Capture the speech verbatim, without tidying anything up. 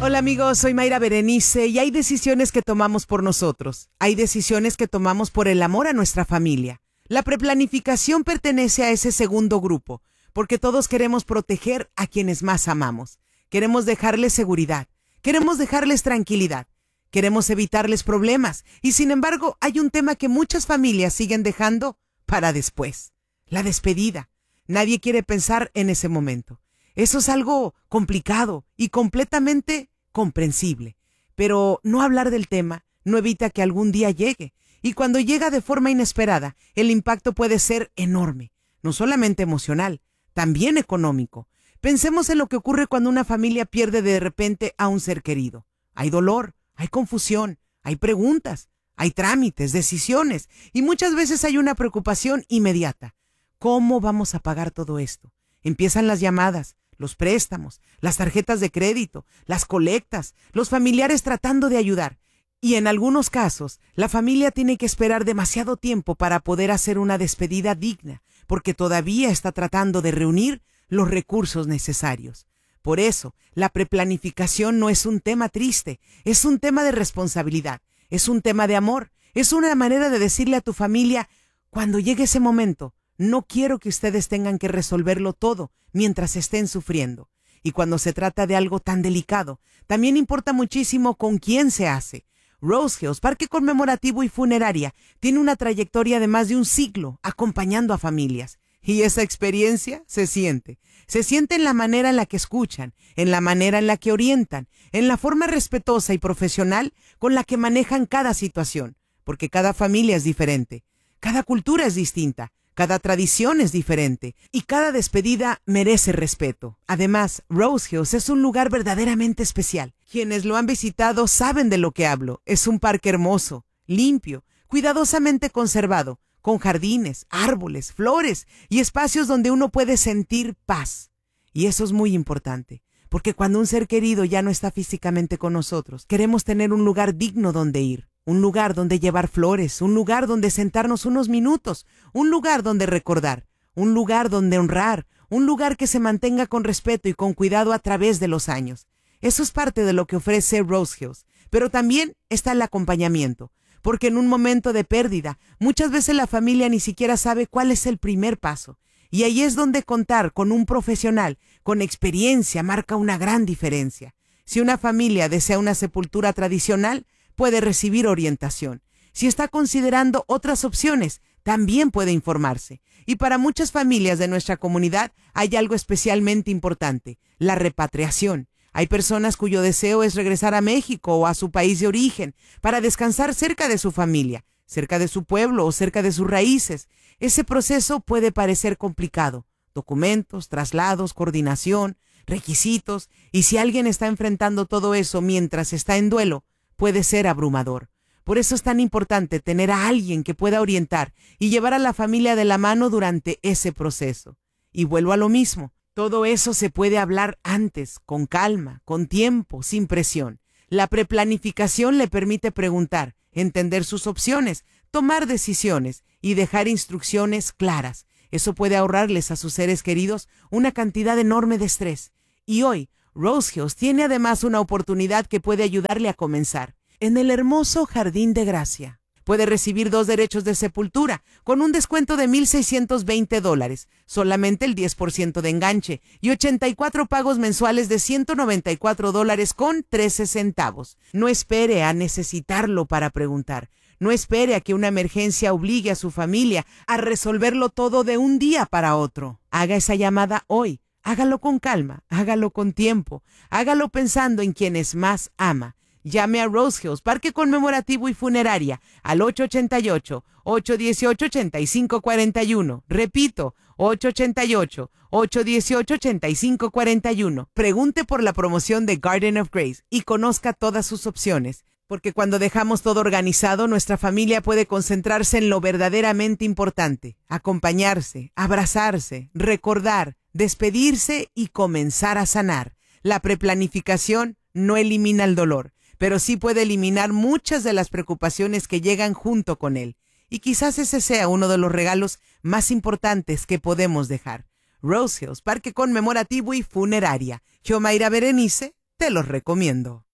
Hola amigos, soy Mayra Berenice y hay decisiones que tomamos por nosotros. Hay decisiones que tomamos por el amor a nuestra familia. La preplanificación pertenece a ese segundo grupo, porque todos queremos proteger a quienes más amamos. Queremos dejarles seguridad, queremos dejarles tranquilidad, queremos evitarles problemas y sin embargo hay un tema que muchas familias siguen dejando para después. La despedida. Nadie quiere pensar en ese momento. Eso es algo complicado y completamente comprensible. Pero no hablar del tema no evita que algún día llegue. Y cuando llega de forma inesperada, el impacto puede ser enorme. No solamente emocional, también económico. Pensemos en lo que ocurre cuando una familia pierde de repente a un ser querido. Hay dolor, hay confusión, hay preguntas, hay trámites, decisiones y muchas veces hay una preocupación inmediata. ¿Cómo vamos a pagar todo esto? Empiezan las llamadas, los préstamos, las tarjetas de crédito, las colectas, los familiares tratando de ayudar. Y en algunos casos, la familia tiene que esperar demasiado tiempo para poder hacer una despedida digna, porque todavía está tratando de reunir los recursos necesarios. Por eso, la preplanificación no es un tema triste, es un tema de responsabilidad, es un tema de amor, es una manera de decirle a tu familia, cuando llegue ese momento, no quiero que ustedes tengan que resolverlo todo mientras estén sufriendo. Y cuando se trata de algo tan delicado, también importa muchísimo con quién se hace. Rose Hills, Parque Conmemorativo y Funeraria, tiene una trayectoria de más de un siglo acompañando a familias. Y esa experiencia se siente. Se siente en la manera en la que escuchan, en la manera en la que orientan, en la forma respetuosa y profesional con la que manejan cada situación. Porque cada familia es diferente, cada cultura es distinta. Cada tradición es diferente y cada despedida merece respeto. Además, Rose Hills es un lugar verdaderamente especial. Quienes lo han visitado saben de lo que hablo. Es un parque hermoso, limpio, cuidadosamente conservado, con jardines, árboles, flores y espacios donde uno puede sentir paz. Y eso es muy importante, porque cuando un ser querido ya no está físicamente con nosotros, queremos tener un lugar digno donde ir. Un lugar donde llevar flores, un lugar donde sentarnos unos minutos, un lugar donde recordar, un lugar donde honrar, un lugar que se mantenga con respeto y con cuidado a través de los años. Eso es parte de lo que ofrece Rose Hills, pero también está el acompañamiento, porque en un momento de pérdida, muchas veces la familia ni siquiera sabe cuál es el primer paso, y ahí es donde contar con un profesional con experiencia marca una gran diferencia. Si una familia desea una sepultura tradicional, puede recibir orientación. Si está considerando otras opciones, también puede informarse. Y para muchas familias de nuestra comunidad hay algo especialmente importante, la repatriación. Hay personas cuyo deseo es regresar a México o a su país de origen para descansar cerca de su familia, cerca de su pueblo o cerca de sus raíces. Ese proceso puede parecer complicado. Documentos, traslados, coordinación, requisitos. Y si alguien está enfrentando todo eso mientras está en duelo, puede ser abrumador. Por eso es tan importante tener a alguien que pueda orientar y llevar a la familia de la mano durante ese proceso. Y vuelvo a lo mismo, todo eso se puede hablar antes, con calma, con tiempo, sin presión. La preplanificación le permite preguntar, entender sus opciones, tomar decisiones y dejar instrucciones claras. Eso puede ahorrarles a sus seres queridos una cantidad enorme de estrés. Y hoy, Rose Hills tiene además una oportunidad que puede ayudarle a comenzar. En el hermoso Jardín de Gracia. Puede recibir dos derechos de sepultura con un descuento de mil seiscientos veinte dólares, solamente el diez por ciento de enganche y ochenta y cuatro pagos mensuales de ciento noventa y cuatro dólares con trece centavos. No espere a necesitarlo para preguntar. No espere a que una emergencia obligue a su familia a resolverlo todo de un día para otro. Haga esa llamada hoy. Hágalo con calma, hágalo con tiempo, hágalo pensando en quienes más ama. Llame a Rose Hills, Parque Conmemorativo y Funeraria, al ocho ocho ocho, ocho uno ocho, ocho cinco cuatro uno. Repito, ocho ocho ocho, ocho uno ocho, ocho cinco cuatro uno. Pregunte por la promoción de Garden of Grace y conozca todas sus opciones. Porque cuando dejamos todo organizado, nuestra familia puede concentrarse en lo verdaderamente importante, acompañarse, abrazarse, recordar, despedirse y comenzar a sanar. La preplanificación no elimina el dolor, pero sí puede eliminar muchas de las preocupaciones que llegan junto con él. Y quizás ese sea uno de los regalos más importantes que podemos dejar. Rose Hills, Parque Conmemorativo y Funeraria. Yo, Mayra Berenice, Te los recomiendo.